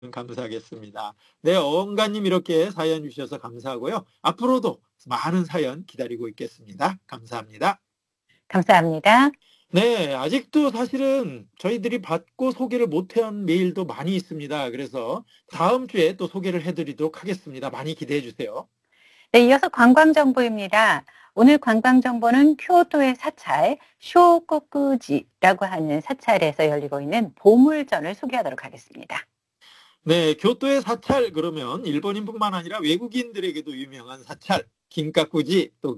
감사하겠습니다. 네, 어원가님 이렇게 사연 주셔서 감사하고요. 앞으로도 많은 사연 기다리고 있겠습니다. 감사합니다. 감사합니다. 네, 아직도 사실은 저희들이 받고 소개를 못한 메일도 많이 있습니다. 그래서 다음 주에 또 소개를 해드리도록 하겠습니다. 많이 기대해 주세요. 네, 이어서 관광정보입니다. 오늘 관광정보는 쿄토의 사찰, 쇼코쿠지라고 하는 사찰에서 열리고 있는 보물전을 소개하도록 하겠습니다. 네, 교토의 사찰 그러면 일본인뿐만 아니라 외국인들에게도 유명한 사찰, 긴카쿠지 또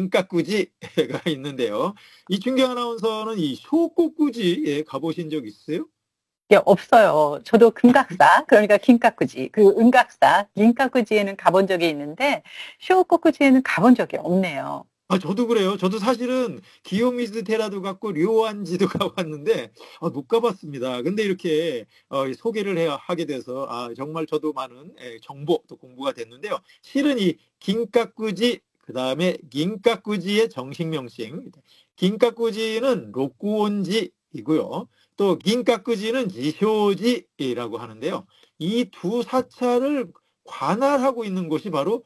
긴카쿠지가 있는데요. 이춘경 아나운서는 이 쇼코쿠지에 가보신 적 있어요? 예, 없어요. 저도 금각사, 그러니까 긴카쿠지, 그 은각사, 긴카쿠지에는 가본 적이 있는데, 쇼코쿠지에는 가본 적이 없네요. 아, 저도 그래요. 저도 사실은 기요미즈 테라도 갔고 료안지도 가봤는데 못 가봤습니다. 근데 이렇게 소개를 하게 돼서 정말 저도 많은 정보 또 공부가 됐는데요. 실은 이 긴카쿠지 그다음에 긴카쿠지의 정식 명칭 긴카쿠지는 로쿠온지이고요. 또 긴카쿠지는 지쇼지라고 하는데요. 이 두 사찰을 관할하고 있는 곳이 바로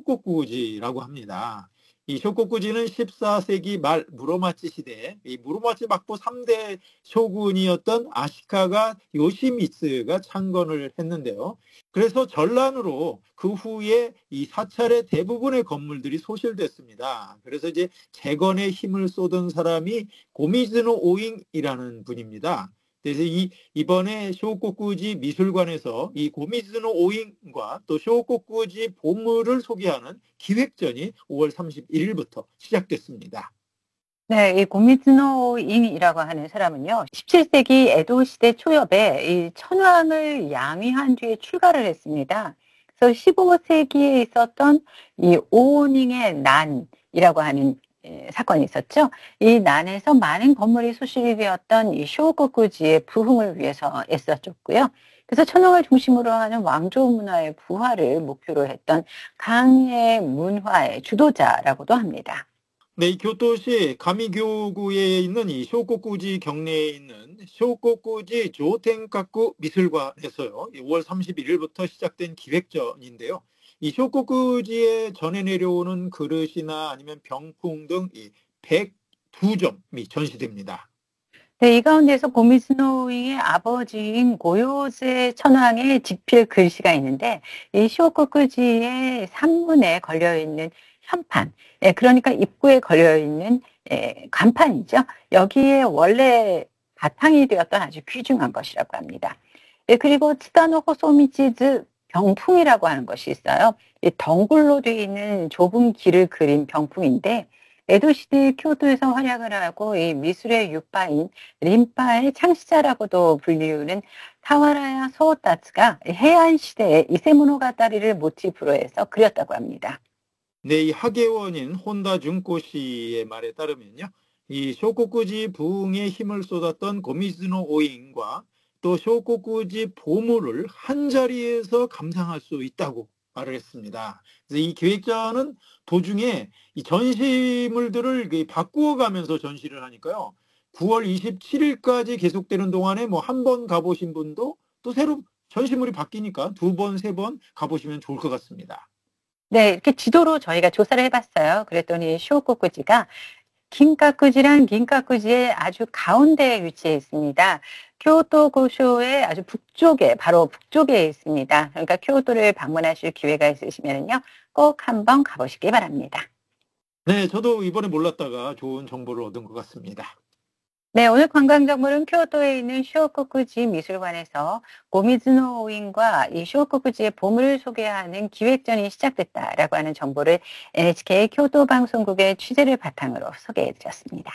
쇼코쿠지라고 합니다. 이 쇼코쿠지는 14세기 말 무로마치 시대에 이 무로마치 막부 3대 쇼군이었던 아시카가 요시미츠가 창건을 했는데요. 그래서 전란으로 그 후에 이 사찰의 대부분의 건물들이 소실됐습니다. 그래서 이제 재건에 힘을 쏟은 사람이 고미즈노 오잉이라는 분입니다. 그래서 이번에 쇼코쿠지 미술관에서 이 고미즈노 오잉과 또 쇼코쿠지 보물을 소개하는 기획전이 5월 31일부터 시작됐습니다. 네, 이 고미즈노 인이라고 하는 사람은요, 17세기 에도 시대 초엽에 이 천황을 양위한 뒤에 출가를 했습니다. 그래서 15세기에 있었던 이 오닝의 난이라고 하는 사건이 있었죠. 이 난에서 많은 건물이 소실이 되었던 이 쇼고쿠지의 부흥을 위해서 애써줬고요. 그래서 천황을 중심으로 하는 왕조 문화의 부활을 목표로 했던 강의 문화의 주도자라고도 합니다. 네, 이 교토시 가미교구에 있는 이 쇼코쿠지 경내에 있는 쇼코쿠지 조텐카쿠 미술관에서요. 5월 31일부터 시작된 기획전인데요. 이 쇼코쿠지에 전해 내려오는 그릇이나 아니면 병풍 등 102점이 전시됩니다. 네, 이 가운데서 고미즈노이의 아버지인 고요세 천황의 직필 글씨가 있는데 이 쇼코쿠지의 산문에 걸려 있는 현판, 그러니까 입구에 걸려 있는 간판이죠. 여기에 원래 바탕이 되었던 아주 귀중한 것이라고 합니다. 그리고 츠다노 호소미치즈 병풍이라고 하는 것이 있어요. 이 덩굴로 되어 있는 좁은 길을 그린 병풍인데 에도 시대 교도에서 활약을 하고 이 미술의 유파인 린파의 창시자라고도 불리우는 타와라야 소오타츠가 해안 시대의 이세모노가다리를 모티프로 해서 그렸다고 합니다. 네, 이 학예원인 혼다 준코 씨의 말에 따르면요. 이 쇼코쿠지 부흥에 힘을 쏟았던 고미즈노 오인과 또 쇼코쿠지 보물을 한 자리에서 감상할 수 있다고 말을 했습니다. 그래서 이 기획자는 도중에 이 전시물들을 바꾸어 가면서 전시를 하니까요. 9월 27일까지 계속되는 동안에 뭐 한 번 가보신 분도 또 새로 전시물이 바뀌니까 두 번, 세 번 가보시면 좋을 것 같습니다. 네, 이렇게 지도로 저희가 조사를 해봤어요. 그랬더니 쇼코쿠지가 긴카쿠지랑 긴카쿠지의 아주 가운데에 위치해 있습니다. 교토 고쇼의 아주 북쪽에, 바로 북쪽에 있습니다. 그러니까 교토를 방문하실 기회가 있으시면요, 꼭 한번 가보시기 바랍니다. 네, 저도 이번에 몰랐다가 좋은 정보를 얻은 것 같습니다. 네, 오늘 관광정보는 교토에 있는 쇼코쿠지 미술관에서 고미즈노 오인과 이 쇼코쿠지의 보물을 소개하는 기획전이 시작됐다라고 하는 정보를 NHK 교토 방송국의 취재를 바탕으로 소개해드렸습니다.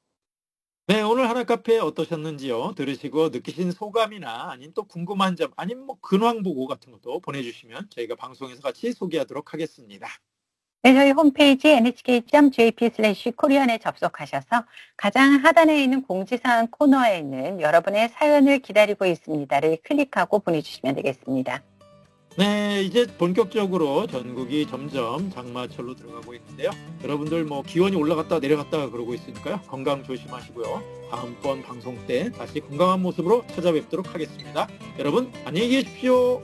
네, 오늘 하나 카페 어떠셨는지요? 들으시고 느끼신 소감이나 아니면 또 궁금한 점, 아니면 뭐 근황 보고 같은 것도 보내주시면 저희가 방송에서 같이 소개하도록 하겠습니다. 네, 저희 홈페이지 nhk.jp/korean에 접속하셔서 가장 하단에 있는 공지사항 코너에 있는 여러분의 사연을 기다리고 있습니다를 클릭하고 보내주시면 되겠습니다. 네, 이제 본격적으로 전국이 점점 장마철로 들어가고 있는데요. 여러분들 뭐 기온이 올라갔다 내려갔다 그러고 있으니까요. 건강 조심하시고요. 다음번 방송 때 다시 건강한 모습으로 찾아뵙도록 하겠습니다. 여러분 안녕히 계십시오.